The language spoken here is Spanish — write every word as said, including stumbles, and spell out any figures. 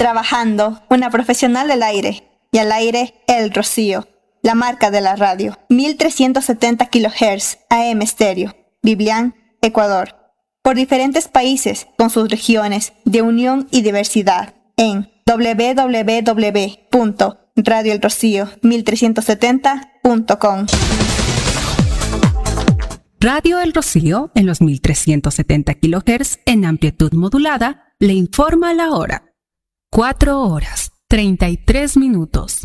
Trabajando, una profesional del aire. Y al aire, El Rocío, la marca de la radio. mil trescientos setenta kilohertz A M estéreo. Biblián, Ecuador. Por diferentes países, con sus regiones de unión y diversidad. En doble u doble u doble u punto radio el rocío mil trescientos setenta punto com. Radio El Rocío, en los mil trescientos setenta kilohertz en amplitud modulada, le informa la hora. cuatro horas, treinta y tres minutos.